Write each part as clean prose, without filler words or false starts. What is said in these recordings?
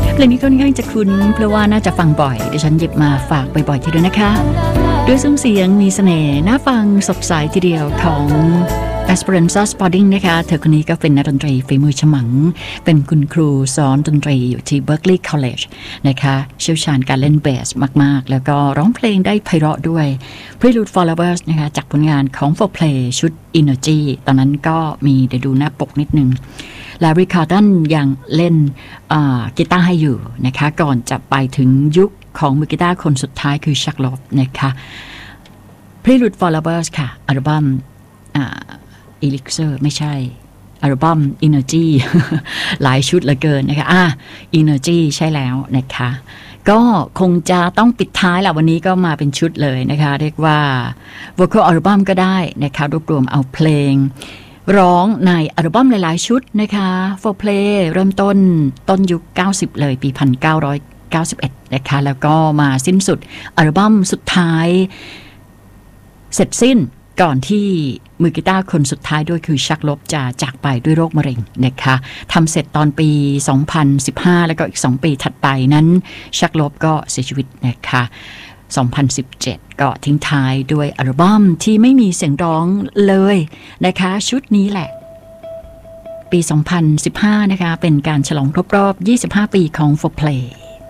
เพลงนี้ค่อนข้างจะคุ้นเพราะว่าน่าจะฟังบ่อยดิฉันหยิบมาฝากบ่อยๆทีเดียวนะคะด้วยซุ้มเสียงมีเสน่ห์น่าฟังสดใสทีเดียวของ Esperanza Spalding นะคะเธอคนนี้ก็เป็นนักดนตรีฝีมือฉมังเป็นคุณครูสอนดนตรีอยู่ที่ Berklee College นะคะเชี่ยวชาญการเล่นเบสมากๆแล้วก็ร้องเพลงได้ไพเราะด้วย Prelude for Lovers นะคะจากผลงานของ 4Play ชุด Energy ตอนนั้นก็มีเดี๋ยวดูหน้าปกนิดนึงLarry Carlton ยังเล่นกีตาร์ให้อยู่นะคะก่อนจะไปถึงยุคของมือกีตาร์คนสุดท้ายคือชักลอฟนะคะ Prelude for Lovers ค่ะอัลบั้มElixir ไม่ใช่อัลบั้ม Energy หลายชุดเหลือเกินนะคะEnergy ใช่แล้วนะคะก็คงจะต้องปิดท้ายแหละวันนี้ก็มาเป็นชุดเลยนะคะเรียกว่า Vocal Album ก็ได้นะคะรวบรวมเอาเพลงร้องในอัลบั้มหลายๆชุดนะคะ 4Play เริ่มต้นยุค90เลยปี1991นะคะแล้วก็มาสิ้นสุดอัลบั้มสุดท้ายเสร็จสิ้นก่อนที่มือกีตาร์คนสุดท้ายด้วยคือชักลบจะจากไปด้วยโรคมะเร็งนะคะทำเสร็จตอนปี2015แล้วก็อีก2ปีถัดไปนั้นชักลบก็เสียชีวิตนะคะ2017ก็ทิ้งท้ายด้วยอัลบั้มที่ไม่มีเสียงร้องเลยนะคะชุดนี้แหละปี2015นะคะเป็นการฉลองครบรอบ25ปีของ 4Play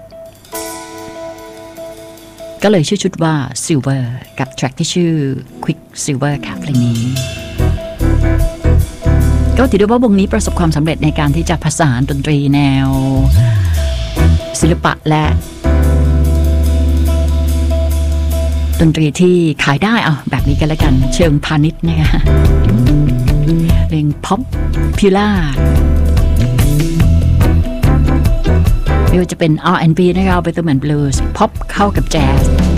ก็เลยชื่อชุดว่า Silver กับแทร็กที่ชื่อ Quick Silver ค่ะเพลงนี้ก็ถือได้ว่าวงนี้ประสบความสำเร็จในการที่จะผสานดนตรีแนวศิลปะและดนตรีที่ขายได้แบบนี้กันแล้วกันเชิงพาณิชย์นะคะเพลงพ็อปพิล่าไม่ว่าจะเป็น R&B นะคะเอาไปตัวเหมือนบลูส์พ็อปเข้ากับแจ๊ส